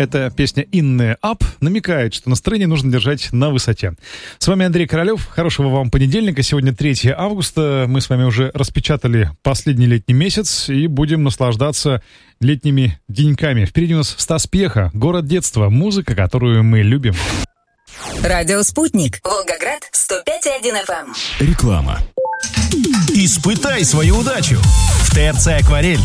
Эта песня «Инны Ап» намекает, что настроение нужно держать на высоте. С вами Андрей Королев. Хорошего вам понедельника. Сегодня 3 августа. Мы с вами уже распечатали последний летний месяц и будем наслаждаться летними деньками. Впереди у нас Стас Пьеха, «Город детства», музыка, которую мы любим. Радио «Спутник». Волгоград, 105,1 FM. Реклама. Испытай свою удачу. В ТРЦ «Акварель»